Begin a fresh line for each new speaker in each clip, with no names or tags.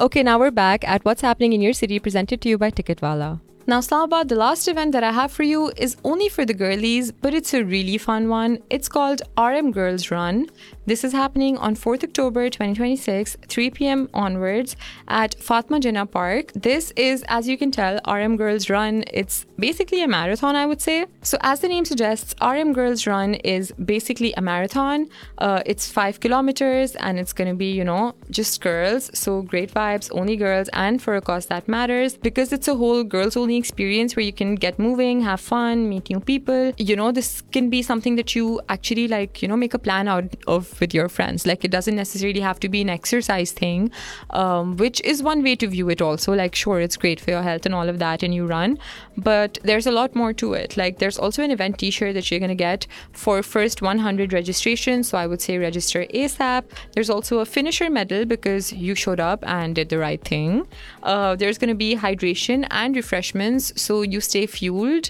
Okay, now we're back at What's Happening in Your City, presented to you by Ticketwala. Now, Islamabad, the last event that I have for you is only for the girlies, but it's a really fun one. It's called RM Girls Run. This is happening on 4th October 2026, 3 p.m. onwards at Fatma Jinnah Park. This is, as you can tell, RM Girls Run. It's basically a marathon, I would say. So as the name suggests, RM Girls Run is basically a marathon. It's 5 kilometers and it's going to be, just girls. So great vibes, only girls, and for a cause that matters, because it's a whole girls-only experience where you can get moving, have fun, meet new people. This can be something that you actually make a plan out of with your friends. Like, it doesn't necessarily have to be an exercise thing, which is one way to view it also. Like, sure, it's great for your health and all of that and you run, but there's a lot more to it. Like, there's also an event t-shirt that you're going to get for first 100 registrations. So I would say register ASAP. There's also a finisher medal because you showed up and did the right thing. There's going to be hydration and refreshments, so you stay fueled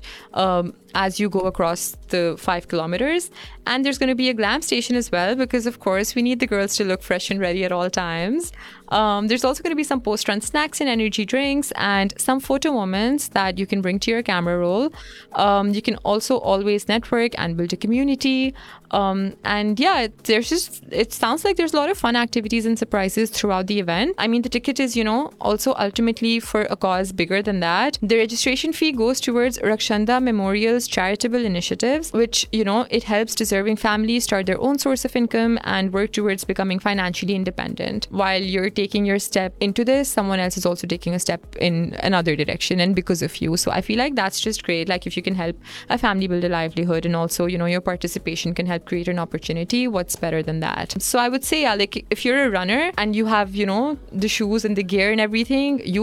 as you go across the 5 kilometers. And there's going to be a glam station as well, because of course we need the girls to look fresh and ready at all times. There's also going to be some post-run snacks and energy drinks and some photo moments that you can bring to your camera roll. You can also always network and build a community. And yeah, it sounds like there's a lot of fun activities and surprises throughout the event. I mean, the ticket is, also ultimately for a cause bigger than that. The registration fee goes towards Rakshanda Memorial's charitable initiatives, which, it helps deserving families start their own source of income and work towards becoming financially independent. While you're taking your step into this, someone else is also taking a step in another direction, and because of you. So I feel like that's just great. Like, if you can help a family build a livelihood and also, your participation can help create an opportunity, what's better than that? So I would say, if you're a runner and you have, the shoes and the gear and everything, you